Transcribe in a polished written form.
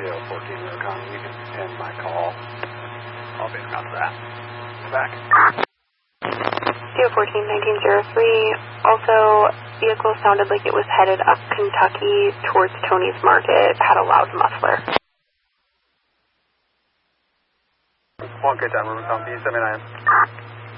CO 14 Rubicon, you can end my call. I'll be around for that. Back. CO 14-1903, also, vehicle sounded like it was headed up Kentucky towards Tony's Market, had a loud muffler. 1K time, Rubicon, B79.